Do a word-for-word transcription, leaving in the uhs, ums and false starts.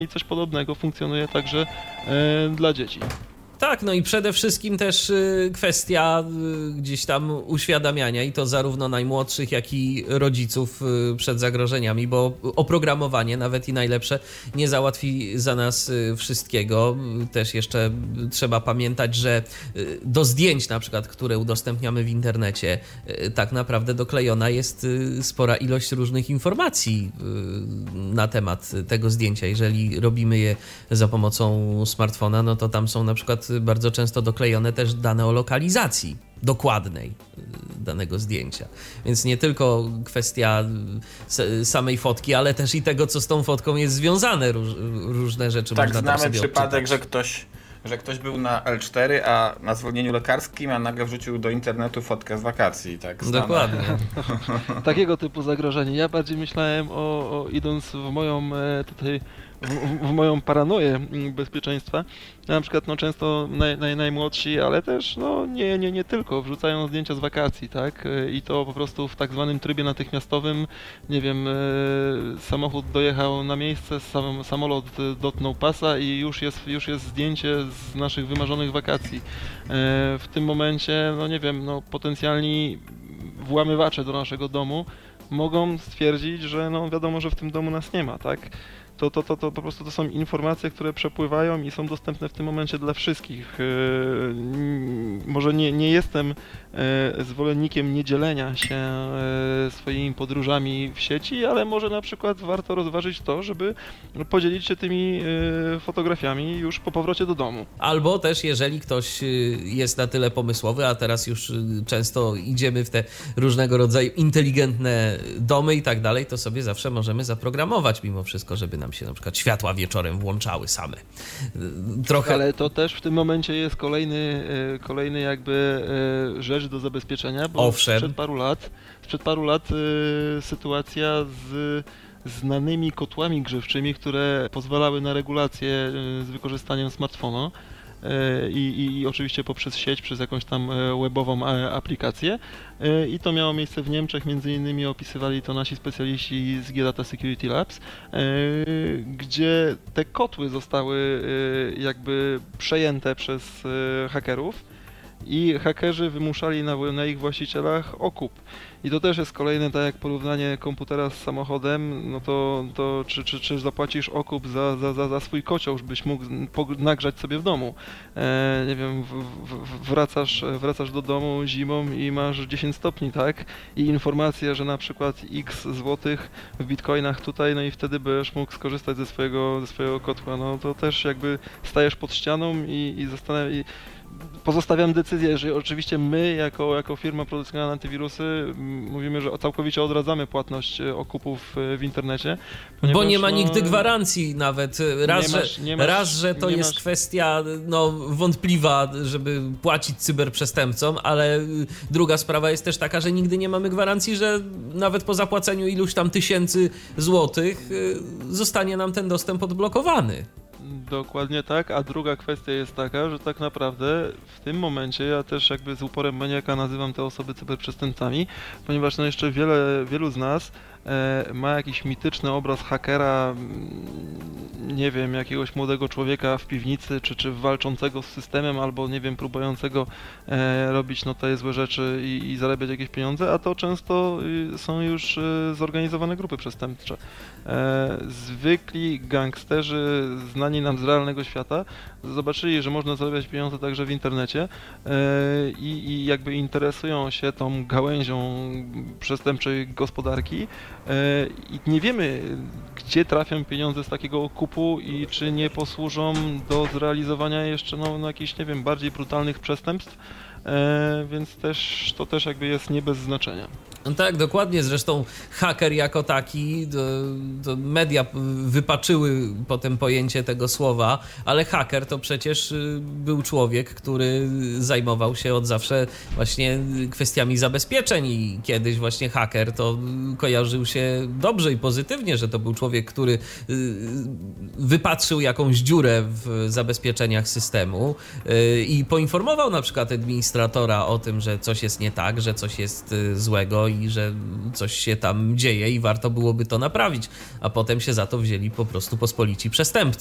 I coś podobnego funkcjonuje także e, dla dzieci. Tak, no i przede wszystkim też y, kwestia y, gdzieś tam uświadamiania i to zarówno najmłodszych, jak i rodziców y, przed zagrożeniami, bo oprogramowanie, nawet i najlepsze, nie załatwi za nas y, wszystkiego. Też jeszcze trzeba pamiętać, że y, do zdjęć na przykład, które udostępniamy w internecie, y, tak naprawdę doklejona jest y, spora ilość różnych informacji y, na temat tego zdjęcia. Jeżeli robimy je za pomocą smartfona, no to tam są na przykład bardzo często doklejone też dane o lokalizacji dokładnej danego zdjęcia. Więc nie tylko kwestia samej fotki, ale też i tego, co z tą fotką jest związane. Róż, różne rzeczy tak, można tam sobie znamy przypadek, odczytać. że ktoś, że ktoś był na el cztery, a na zwolnieniu lekarskim, a nagle wrzucił do internetu fotkę z wakacji. Tak, znamy. Dokładnie. Takiego typu zagrożenie. Ja bardziej myślałem o, o idąc w moją e, tutaj w, w moją paranoję bezpieczeństwa. Na przykład no często naj, naj, najmłodsi, ale też no nie, nie, nie tylko, wrzucają zdjęcia z wakacji, tak? I to po prostu w tak zwanym trybie natychmiastowym, nie wiem, e, samochód dojechał na miejsce, sam, samolot dotknął pasa i już jest, już jest zdjęcie z naszych wymarzonych wakacji. E, w tym momencie, no nie wiem, no potencjalni włamywacze do naszego domu mogą stwierdzić, że no wiadomo, że w tym domu nas nie ma, tak? To, to, to, to po prostu to są informacje, które przepływają i są dostępne w tym momencie dla wszystkich. Yy, może nie, nie jestem yy, zwolennikiem niedzielenia się yy, swoimi podróżami w sieci, ale może na przykład warto rozważyć to, żeby podzielić się tymi yy, fotografiami już po powrocie do domu. Albo też jeżeli ktoś jest na tyle pomysłowy, a teraz już często idziemy w te różnego rodzaju inteligentne domy i tak dalej, to sobie zawsze możemy zaprogramować mimo wszystko, żeby nam się na przykład światła wieczorem włączały same. Trochę... Ale to też w tym momencie jest kolejny, kolejny jakby rzecz do zabezpieczenia, bo Owszem. sprzed paru lat, sprzed paru lat sytuacja z znanymi kotłami grzewczymi, które pozwalały na regulację z wykorzystaniem smartfona. I, i, i oczywiście poprzez sieć, przez jakąś tam webową aplikację. I to miało miejsce w Niemczech, między innymi opisywali to nasi specjaliści z G-Data Security Labs, gdzie te kotły zostały jakby przejęte przez hakerów i hakerzy wymuszali na, na ich właścicielach okup. I to też jest kolejne, tak jak porównanie komputera z samochodem, no to, to czy, czy, czy zapłacisz okup za, za, za, za swój kocioł, żebyś mógł nagrzać sobie w domu. E, nie wiem, w, w, wracasz, wracasz do domu zimą i masz dziesięć stopni, tak? I informacja, że na przykład x złotych w bitcoinach tutaj, no i wtedy będziesz mógł skorzystać ze swojego, ze swojego kotła. No to też jakby stajesz pod ścianą i, i zastanawiasz. Pozostawiam decyzję, że oczywiście my jako, jako firma produkująca antywirusy mówimy, że całkowicie odradzamy płatność okupów w internecie. Bo nie ma no, nigdy gwarancji nawet. Raz, nie masz, że, nie masz, raz, że to jest masz... kwestia no, wątpliwa, żeby płacić cyberprzestępcom, ale druga sprawa jest też taka, że nigdy nie mamy gwarancji, że nawet po zapłaceniu iluś tam tysięcy złotych zostanie nam ten dostęp odblokowany. Dokładnie tak, a druga kwestia jest taka, że tak naprawdę w tym momencie ja też jakby z uporem maniaka nazywam te osoby cyberprzestępcami, ponieważ no jeszcze wiele, wielu z nas e, ma jakiś mityczny obraz hakera, nie wiem, jakiegoś młodego człowieka w piwnicy, czy, czy walczącego z systemem, albo nie wiem, próbującego e, robić no te złe rzeczy i, i zarabiać jakieś pieniądze, a to często y, są już y, zorganizowane grupy przestępcze. E, zwykli gangsterzy znani nam z realnego świata zobaczyli, że można zarabiać pieniądze także w internecie e, i, i jakby interesują się tą gałęzią przestępczej gospodarki e, i nie wiemy, gdzie trafią pieniądze z takiego okupu i czy nie posłużą do zrealizowania jeszcze no, no jakichś, nie wiem, bardziej brutalnych przestępstw, e, więc też to też jakby jest nie bez znaczenia. No tak, dokładnie. Zresztą haker jako taki, to, to media wypaczyły potem pojęcie tego słowa, ale haker to przecież był człowiek, który zajmował się od zawsze właśnie kwestiami zabezpieczeń i kiedyś właśnie haker to kojarzył się dobrze i pozytywnie, że to był człowiek, który wypatrzył jakąś dziurę w zabezpieczeniach systemu i poinformował na przykład administratora o tym, że coś jest nie tak, że coś jest złego i że coś się tam dzieje i warto byłoby to naprawić, a potem się za to wzięli po prostu pospolici przestępcy.